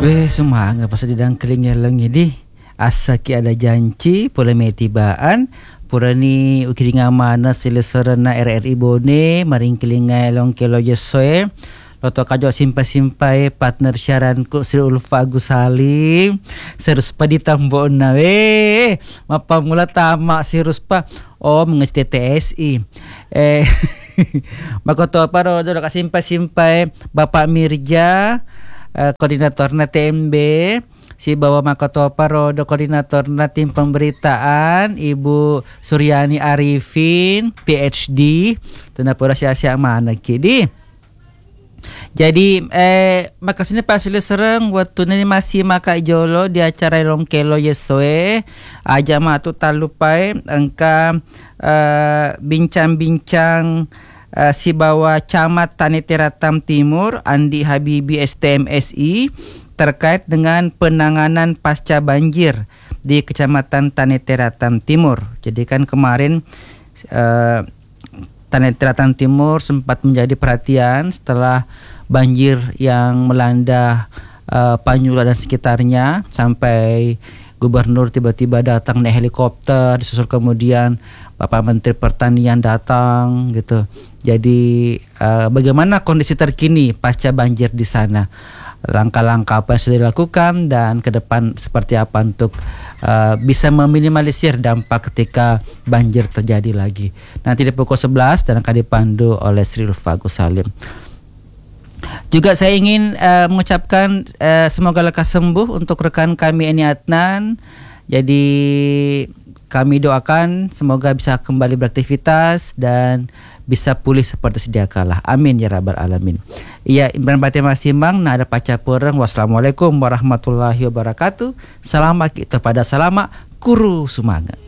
Semangat pas didang kelingnya lengi di asa ki ada janji pula metibaan purani ukiringa mana silesorana RRI Bone maring kelingai long kelo yesoe loto kajo simpai partner syaranku Sri Ulfa Agus Salim serus pa ditambon na mapa mula tama si Ruspa menges TTSI makoto paro do kasimpai Bapak Mirja koordinator na TMB, si Bawa Makoto Parodo koordinator na tim pemberitaan, Ibu Suryani Arifin PhD, tunapura siya mana kidi. Jadi makasih Pak Sule sereng waktu ini masih maka jolo di acara Longkelo Yesoe aja matu talupai engka bincang-bincang si Bawa Camat Tanetiratam Timur Andi Habibi STMSI terkait dengan penanganan pasca banjir di Kecamatan Tanetiratam Timur. Jadi kan kemarin Tanetiratam Timur sempat menjadi perhatian setelah banjir yang melanda Panyula dan sekitarnya sampai Gubernur tiba-tiba datang naik helikopter, disusul kemudian Bapak Menteri Pertanian datang gitu. Jadi bagaimana kondisi terkini pasca banjir di sana? Langkah-langkah apa yang sudah dilakukan dan ke depan seperti apa untuk bisa meminimalisir dampak ketika banjir terjadi lagi. Nanti di pukul 11 dan akan dipandu oleh Sri Ulfa Agus Salim. Juga saya ingin mengucapkan semoga lekas sembuh untuk rekan kami Eni Adnan. Jadi kami doakan semoga bisa kembali beraktivitas dan bisa pulih seperti sedia kala. Amin ya rabbal alamin. Iya, Imran Batia Masimang, nah ada pacapureng. Wassalamualaikum warahmatullahi wabarakatuh. Selamat kita pada salama kuru sumanga.